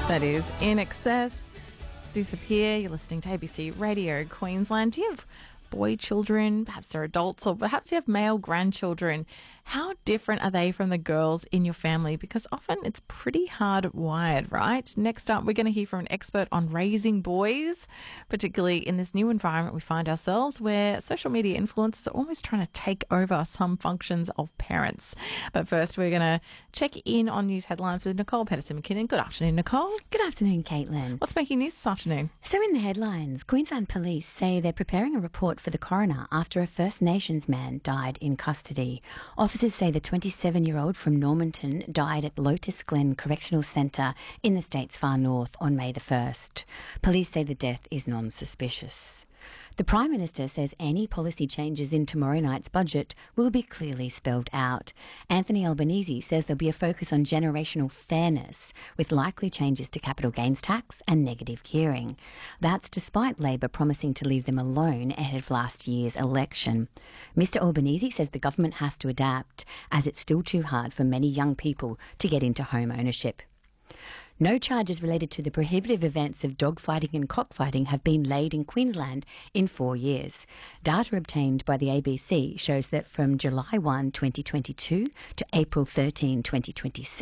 That is In Excess, Disappear. You're listening to ABC Radio Queensland. Do you have boy children? Perhaps they're adults, or perhaps you have male grandchildren. How different are they from the girls in your family? Because often it's pretty hardwired, right? Next up, we're going to hear from an expert on raising boys, particularly in this new environment we find ourselves where social media influencers are almost trying to take over some functions of parents. But first, we're going to check in on news headlines with Nicole Pedersen-McKinnon. Good afternoon, Nicole. Good afternoon, Caitlin. What's making news this afternoon? So in the headlines, Queensland Police say they're preparing a report for the coroner after a First Nations man died in custody. Officers say the 27-year-old from Normanton died at Lotus Glen Correctional Centre in the state's far north on May the 1st. Police say the death is non-suspicious. The Prime Minister says any policy changes in tomorrow night's budget will be clearly spelled out. Anthony Albanese says there'll be a focus on generational fairness, with likely changes to capital gains tax and negative gearing. That's despite Labor promising to leave them alone ahead of last year's election. Mr Albanese says the government has to adapt, as it's still too hard for many young people to get into home ownership. No charges related to the prohibitive events of dogfighting and cockfighting have been laid in Queensland in 4 years. Data obtained by the ABC shows that from July 1, 2022 to April 13, 2026,